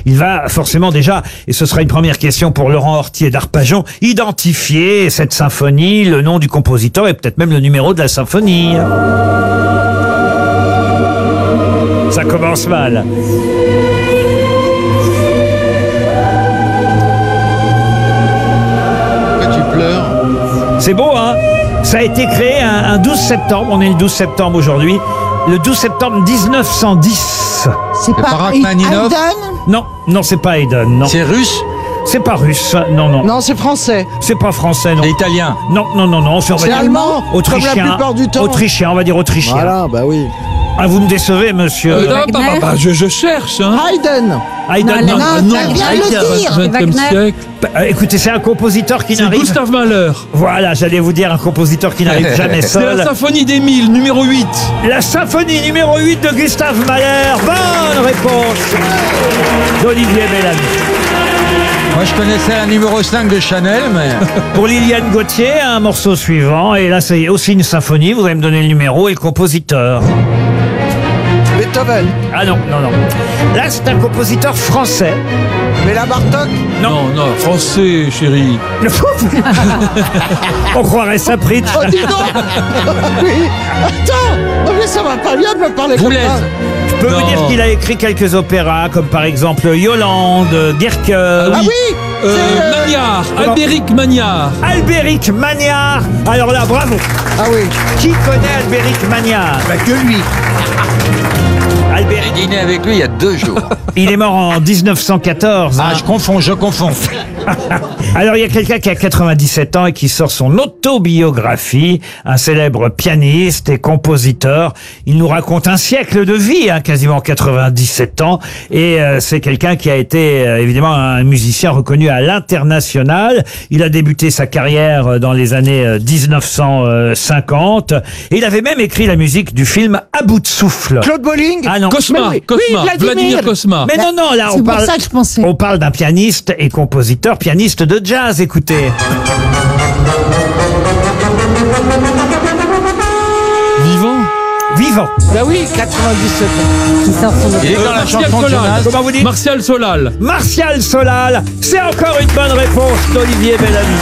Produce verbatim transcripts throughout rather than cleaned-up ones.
il va forcément déjà, et ce sera une première question pour Laurent Hortier d'Arpajon, identifier cette symphonie, le nom du compositeur et peut-être même le numéro de la symphonie. Ça commence mal. Pourquoi tu pleures? C'est beau, hein? Ça a été créé un, un douze septembre, on est le douze septembre aujourd'hui, le douze septembre mille neuf cent dix. C'est pas pas Rachmaninov? Haydn? Non, non, c'est pas Haydn, non. C'est russe? C'est pas russe, non, non. Non, c'est français. C'est pas français, non. C'est italien? Non, non, non, non. C'est allemand? Autrichien. Comme la plupart du temps. Autrichien, on va dire autrichien. Voilà, bah oui. Ah, vous me décevez, monsieur. Euh, non, bah, bah, bah, je, je cherche, hein. Haydn. Haydn, Non, non. non, non, tu viens de le dire. vingtième Wagner. siècle. Euh, écoutez, c'est un compositeur qui C'est n'arrive... Gustave Mahler. Voilà, j'allais vous dire un compositeur qui n'arrive jamais C'est la seul. symphonie d'Émile, numéro huit. La symphonie numéro huit de Gustave Mahler. Bonne réponse d'Olivier Bellamy. Moi, je connaissais la numéro cinq de Chanel, mais... Pour Liliane Gauthier, un morceau suivant. Et là, c'est aussi une symphonie. Vous allez me donner le numéro et le compositeur. Beethoven. Ah non, non, non. Là, c'est un compositeur français. Béla Bartok. Non, non, français, chérie. On croirait ça, Pritch. Oh, dis donc. Oui. Attends. Oh, mais ça va pas bien de me parler Boulez. comme ça. Je peux Non. vous dire qu'il a écrit quelques opéras, comme par exemple Yolande, Dirke, Ah oui. Euh, C'est, euh, Magnard, Albéric Magnard. Albéric Magnard. Alors là, bravo. Ah oui. Qui connaît Albéric Magnard? Bah que lui. J'ai Albéric, dîné avec lui il y a deux jours. il est mort en mille neuf cent quatorze. Ah, je confonds, je confonds. Alors, il y a quelqu'un qui a quatre-vingt-dix-sept ans et qui sort son autobiographie, un célèbre pianiste et compositeur. Il nous raconte un siècle de vie, hein, quasiment quatre-vingt-dix-sept ans, et euh, c'est quelqu'un qui a été euh, évidemment un musicien reconnu à l'international. Il a débuté sa carrière euh, dans les années euh, mille neuf cent cinquante, et il avait même écrit la musique du film À bout de souffle. Claude Bolling. Ah non. Cosma, Mais oui, Cosma, oui, Vladimir. Vladimir Cosma. Mais non, non, là, C'est on pour parle, ça que je pensais. on parle d'un pianiste et compositeur, pianiste de jazz, écoutez. Vivant. Vivant. Bah oui, quatre-vingt-dix-sept ans. Qui sort son Il est dans la Martial chanson de Solal. Jonas. Comment vous dites? Martial Solal. Martial Solal. C'est encore une bonne réponse d'Olivier Bellamy.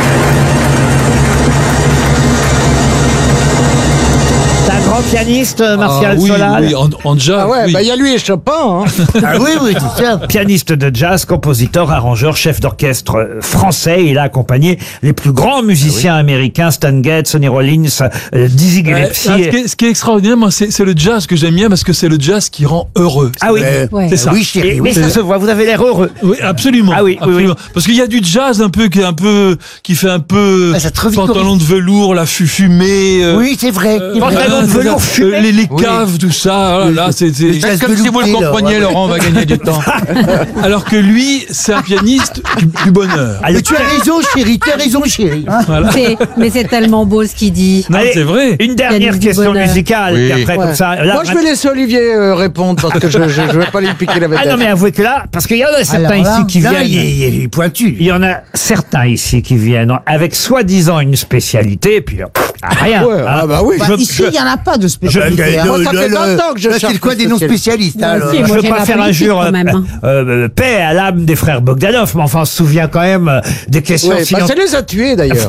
C'est un grand pianiste, Martial Ah, oui, Solal. oui, en, en jazz. Ah ouais, oui. bah il y a lui et Chopin. Hein. Ah oui, oui, tout ça. Pianiste de jazz, compositeur, arrangeur, chef d'orchestre euh, français. Il a accompagné les plus grands musiciens américains, Stan Getz, Sonny Rollins, euh, Dizzy Ouais, Gillespie. ce, qui est, ce qui est extraordinaire, moi, c'est c'est le jazz que j'aime bien parce que c'est le jazz qui rend heureux. Ah oui. Ouais. C'est ça. Oui, Et- chérie. mais Oui. ça se voit, vous avez l'air heureux. Oui, absolument. Ah oui, oui, absolument. Parce qu'il y a du jazz un peu qui est un peu qui fait un peu Ah, ça te revit pantalon de velours, la fu- fumée. euh, Oui, c'est vrai. euh, Pantalon de voilà, velours c'est ça. fumé. Euh, les, les Oui. caves, tout ça. Voilà, là, c'est c'est- jazz Comme si vous le velouté, là, compreniez, ouais. Laurent, on va gagner du temps. Alors que lui, c'est un pianiste du, du bonheur. Ah, le- Mais tu as raison, chérie. Tu as raison, chérie. Voilà. C'est- Mais c'est tellement beau ce qu'il dit. Non, Allez, c'est vrai. Une dernière Pianiste du question bonheur. musicale. Oui. Et après, Ouais. comme ça, là, Moi, je vais laisser Olivier euh, répondre parce que je, je, je vais pas lui piquer la vedette. Ah non, mais avouez que là, parce qu'il y en a certains ici qui viennent. il est pointu. Il y en a certains ici qui viennent avec soi-disant une spécialité, et puis euh, pff, rien. Ouais, hein. ah bah oui. Je- Bah, ici, je- il n'y en a pas de spécialité. Je- hein. Moi, ça fait vingt ans que je Là, cherche c'est quoi une des non spécialité. spécialistes hein, Moi alors aussi, je moi, veux j'ai pas la faire politique, injure quand même, hein. euh, euh, paix à l'âme des frères Bogdanov, mais enfin on se souvient quand même euh, des questions Ouais, bah, ça scientifiques. les a tués d'ailleurs.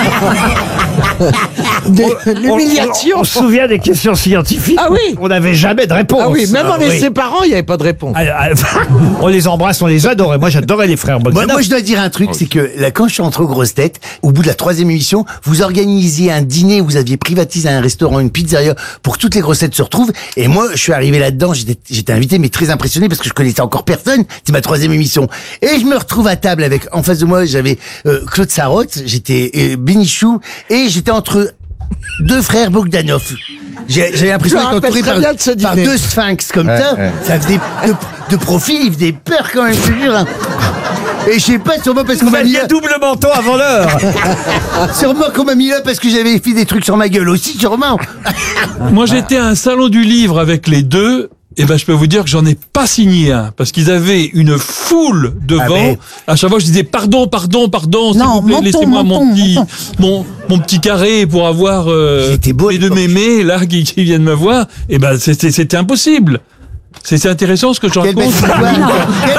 Des- L'humiliation. On, on se souvient des questions scientifiques. Ah oui. On n'avait jamais de réponse. Ah oui, même en les oui. séparant, il n'y avait pas de réponse. Ah, ah, on les embrasse, on les adorait. Moi, j'adorais les frères Moi, Bogdanov. moi, je dois dire un truc, c'est que là, quand je suis entré aux grosses têtes, au bout de la troisième émission, vous organisiez un dîner, vous aviez privatisé un restaurant, une pizzeria, pour que toutes les grosses têtes se retrouvent. Et moi, je suis arrivé là-dedans, j'étais, j'étais invité, mais très impressionné parce que je connaissais encore personne. C'est ma troisième émission. Et je me retrouve à table avec, en face de moi, j'avais euh, Claude Sarraute, j'étais euh, Bénichou, et j'étais entre deux frères Bogdanov. J'ai j'ai l'impression Je me d'être entouré rappelle très par, bien de ce par dîner. deux sphinx comme Ouais, ça. ouais. Ça faisait de, de profil, il faisait peur quand même, je te jure. hein. Et je sais pas, sûrement parce qu'on Vous m'a mis aviez là, double menton avant l'heure. sûrement qu'on m'a mis là parce que j'avais fait des trucs sur ma gueule aussi, sûrement. Moi, j'étais à un salon du livre avec les deux. Et ben, je peux vous dire que j'en ai pas signé un parce qu'ils avaient une foule devant. Ah, mais- À chaque fois, je disais pardon, pardon, pardon, s'il Non, vous plaît, menton, laissez-moi mon menton, petit, menton. mon, mon petit carré pour avoir euh, J'étais beau à les deux l'époque. mémés là qui, qui viennent me voir. Et ben, c'était, c'était impossible. C'était intéressant ce que je Quelle belle raconte. histoire.